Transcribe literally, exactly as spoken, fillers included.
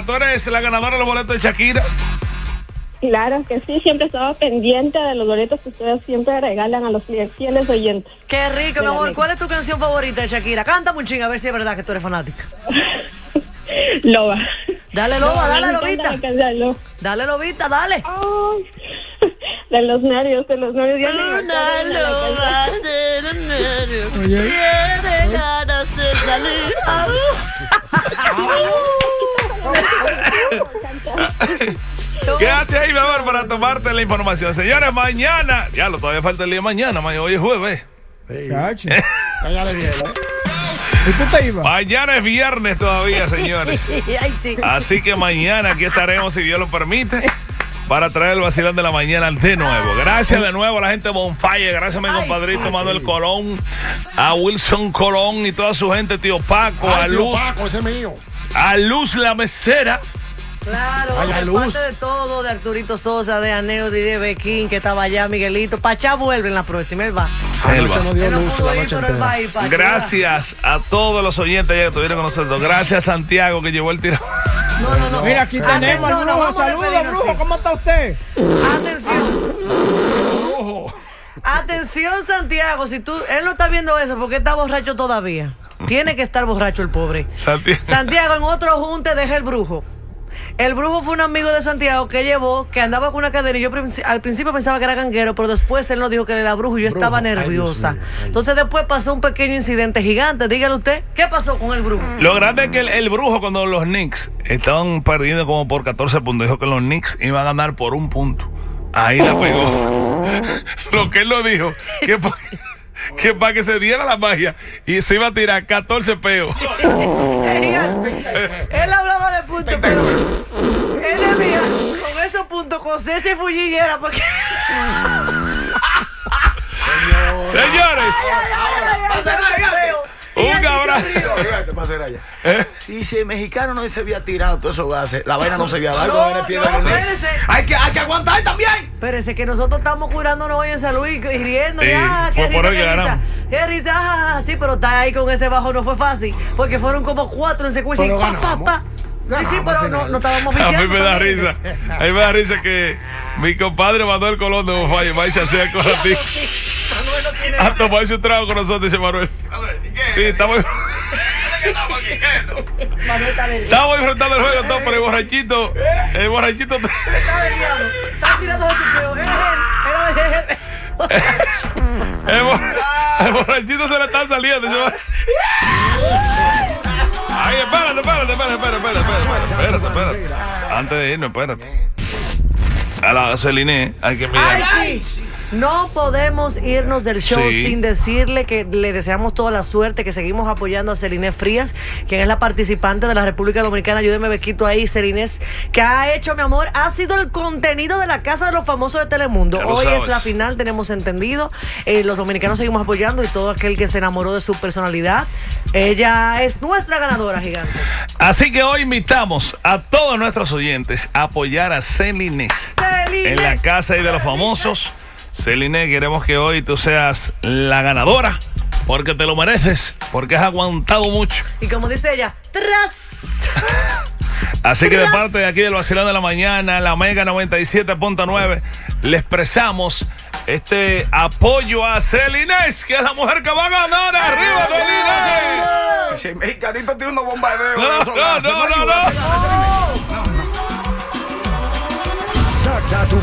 ¿tú eres la ganadora de los boletos de Shakira? Claro que sí, siempre estaba pendiente de los boletos que ustedes siempre regalan a los fieles oyentes. Qué rico, mi amor. ¿Cuál es tu canción favorita de Shakira? Cántame un ching, a ver si es verdad que tú eres fanática. Loba. Dale, Loba, dale, Lobita. Lo. Dale, Lobita, dale. Ay, de los nervios, de los nervios. Ya Una loba de los nervios. Tiene ganas de salir. Quédate ahí, mi amor, para tomarte la información. Señores, mañana, ya lo todavía falta el día de mañana, hoy es jueves. Mañana es viernes. ¿Y tú te ibas? Mañana es viernes todavía, señores. Así que mañana aquí estaremos, si Dios lo permite, para traer el vacilón de la mañana de nuevo. Gracias de nuevo a la gente de Bonfire. Gracias a mi compadrito Ay, Manuel Colón, a Wilson Colón y toda su gente, tío Paco, Ay, a Luz. Tío Paco, ese es mío. A Luz la mesera. Claro, de parte de todo, de Arturito Sosa, de Aneo, de Bequín, que estaba allá, Miguelito. Pachá vuelve en la próxima, él va. Él va. No dio luz, la noche ir, Pacha, gracias a todos los oyentes ya que estuvieron con nosotros. Gracias a Santiago que llevó el tiro. No, no, no. Mira, aquí Aten tenemos al brujo. Saludos, brujo. ¿Cómo está usted? Atención. Atención, Santiago. Si tú, él no está viendo eso porque está borracho todavía. Tiene que estar borracho el pobre. Santiago, Santiago en otro junte deja el brujo. El brujo fue un amigo de Santiago que llevó, que andaba con una cadena y yo al principio pensaba que era ganguero, pero después él nos dijo que él era brujo y yo brujo. estaba nerviosa. Ay, Dios mío, ay. Entonces después pasó un pequeño incidente gigante. Dígale usted, ¿qué pasó con el brujo? Lo grande es que el, el brujo, cuando los Knicks estaban perdiendo como por catorce puntos, dijo que los Knicks iban a ganar por un punto. Ahí la pegó. Lo que él lo dijo, que pa, que para que se diera la magia y se iba a tirar catorce peos. Él hablaba de puntos, pero él envía con esos puntos con Ceci Fulliguera porque... Señores, un abrazo. ¿Eh? Si, si el mexicano no se había tirado todos esos gases, la vaina no se había dado. No, no, hay, que, hay que aguantar también. Espérese, que nosotros estamos curándonos hoy en salud y, y riendo. Sí, ah, qué fue risa, por qué risa. Qué risa, ah, ah, sí, pero estar ahí con ese bajo no fue fácil. Porque fueron como cuatro en secuencia. Pero y pa, pa, pa. Sí, sí, pero no, no estábamos A mí me da también. risa. A mí me da risa que mi compadre Manuel Colón de Bonfire va y se hace con a ti. A tomarse un trago con nosotros, dice Manuel. Sí, estamos. Estamos disfrutando el juego todo, pero el borrachito. El borrachito. Está desviado. Está tirando de su peo. Es él. El, bo el borrachito se le está saliendo. Ay, espérate, espérate, espérate, espérate, espérate, espérate, espérate. Antes de irnos, espérate. A la Celine hay que mirar. Ay, sí. No podemos irnos del show sí. sin decirle que le deseamos toda la suerte, que seguimos apoyando a Celine Frías, quien es la participante de la República Dominicana. Ayúdeme, Bequito, ahí, Celine, que ha hecho, mi amor, ha sido el contenido de la Casa de los Famosos de Telemundo. Hoy sabes. Es la final, tenemos entendido. Eh, los dominicanos seguimos apoyando y todo aquel que se enamoró de su personalidad. Ella es nuestra ganadora, gigante. Así que hoy invitamos a todos nuestros oyentes a apoyar a Celine en la Casa de los Famosos. Celine, queremos que hoy tú seas la ganadora, porque te lo mereces, porque has aguantado mucho. Y como dice ella, tras. Así que de parte de aquí del Vacilón de la Mañana, la Mega noventa y siete punto nueve, le expresamos este apoyo a Celine, que es la mujer que va a ganar. ¡Arriba, Celine! El mexicanito tiene una bomba de no, no, no, no, no.